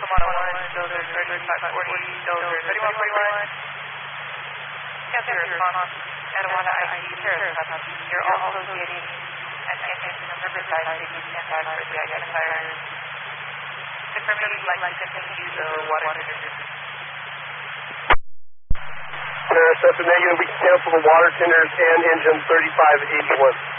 101, Dozer 3540, Dozer 3141. After your response, Etiwanda ID Terrace Husky, you're also getting an engine from Riverside taking standby for the identifier. Confirming you'd like to continue the water tender. Terrace, that's a negative. We can cancel the water tenders and engine 3581.